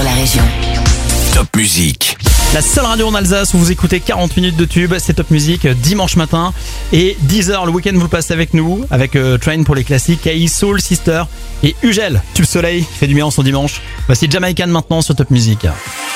sur la région. Top Musique. La seule radio en Alsace où vous écoutez 40 minutes de tube, c'est Top Musique dimanche matin. Et 10h le week-end vous le passez avec nous, avec Train pour les classiques, KI, Soul Sister et Ugel. Tube Soleil, fait du bien en son dimanche. Voici Jamaican maintenant sur Top Musique.